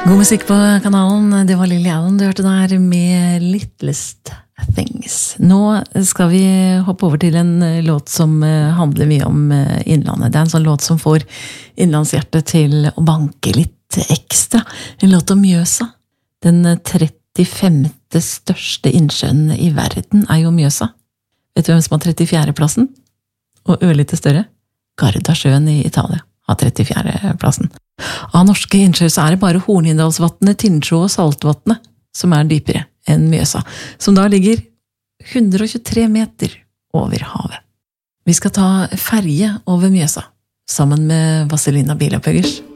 God musikk på kanalen, det var Lily Allen du hørte der med Littlest Things. Nå skal vi hoppe over til en låt som handler mye om innlandet. Det er en sånn låt som får innlandshjertet til å banke litt ekstra. En låt om Mjøsa. Den 35. største innsjøen i verden er jo Mjøsa. Vet du hvem som har 34. plassen? Og ørlite større? Gardasjøen i Italia har 34. plassen. Av norske innsjøer så er det bare Hornindalsvatnet, Tinnsjø og Saltvatnet som er dypere enn Mjøsa, som da ligger 123 meter over havet. Vi skal ta ferje over Mjøsa, sammen med Vazelina Bilopphøggers.